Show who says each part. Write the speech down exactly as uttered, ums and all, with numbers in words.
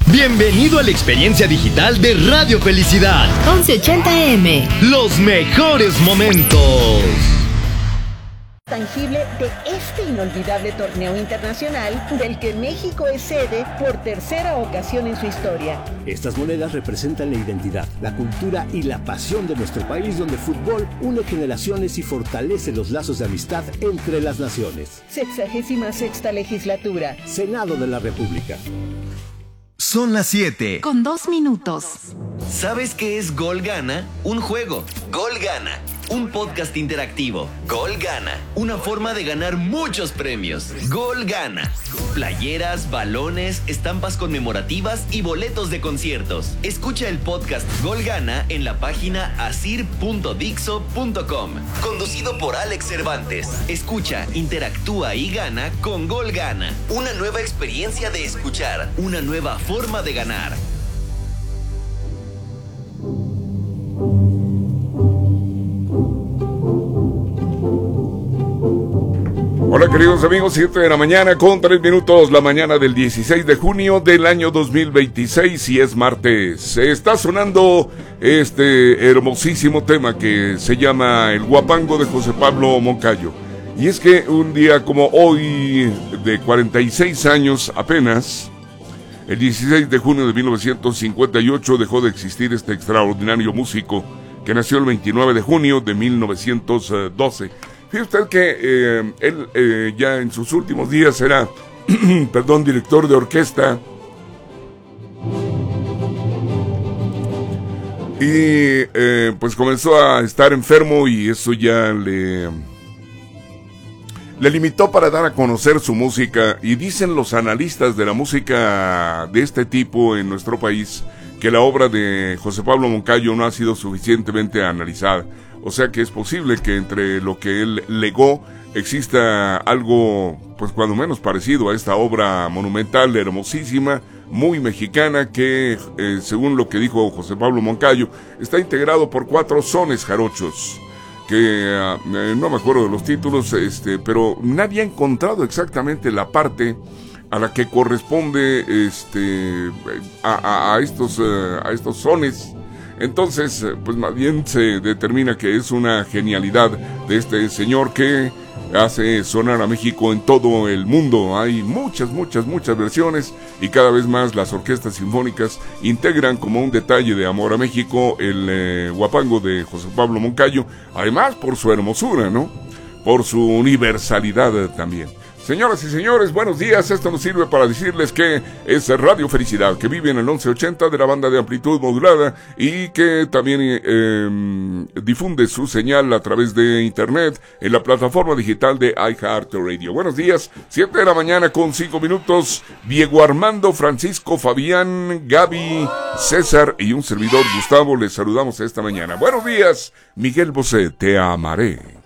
Speaker 1: Bienvenido a la experiencia digital de Radio Felicidad.
Speaker 2: once ochenta A M.
Speaker 1: Los mejores momentos.
Speaker 3: Tangible de este inolvidable torneo internacional del que México es sede por tercera ocasión en su historia.
Speaker 4: Estas monedas representan la identidad, la cultura y la pasión de nuestro país, donde el fútbol une generaciones y fortalece los lazos de amistad entre las naciones.
Speaker 3: Sexagésima sexta legislatura.
Speaker 4: Senado de la República.
Speaker 5: Son las siete.
Speaker 2: Con dos minutos.
Speaker 5: ¿Sabes qué es Gol Gana? Un juego. Gol Gana. Un podcast interactivo. Gol Gana. Una forma de ganar muchos premios. Gol Gana. Playeras, balones, estampas conmemorativas y boletos de conciertos. Escucha el podcast Gol Gana en la página asir punto dixo punto com. Conducido por Alex Cervantes. Escucha, interactúa y gana con Gol Gana. Una nueva experiencia de escuchar. Una nueva forma de ganar.
Speaker 6: Hola queridos amigos, siete de la mañana con tres minutos, la mañana del dieciséis de junio del año dos mil veintiséis y es martes. Se está sonando este hermosísimo tema que se llama El Guapango de José Pablo Moncayo. Y es que un día como hoy, de cuarenta y seis años apenas, el dieciséis de junio de mil novecientos cincuenta y ocho dejó de existir este extraordinario músico que nació el veintinueve de junio de mil novecientos doce. Fíjate usted que eh, él eh, ya en sus últimos días era, perdón, director de orquesta. Y eh, pues comenzó a estar enfermo y eso ya le, le limitó para dar a conocer su música. Y dicen los analistas de la música de este tipo en nuestro país que la obra de José Pablo Moncayo no ha sido suficientemente analizada. O sea que es posible que entre lo que él legó exista algo, pues cuando menos parecido a esta obra monumental, hermosísima, muy mexicana, que eh, según lo que dijo José Pablo Moncayo, está integrado por cuatro sones jarochos, que eh, no me acuerdo de los títulos, este, pero nadie ha encontrado exactamente la parte a la que corresponde este, a, a, a, estos, uh, a estos sones. Entonces, pues más bien se determina que es una genialidad de este señor que hace sonar a México en todo el mundo. Hay muchas, muchas, muchas versiones y cada vez más las orquestas sinfónicas integran como un detalle de amor a México el eh, guapango de José Pablo Moncayo, además por su hermosura, ¿no? Por su universalidad también. Señoras y señores, buenos días. Esto nos sirve para decirles que es Radio Felicidad, que vive en el once ochenta de la banda de amplitud modulada y que también eh, difunde su señal a través de internet en la plataforma digital de iHeartRadio. Buenos días, siete de la mañana con cinco minutos. Diego Armando, Francisco, Fabián, Gaby, César y un servidor Gustavo les saludamos esta mañana. Buenos días, Miguel Bosé, te amaré.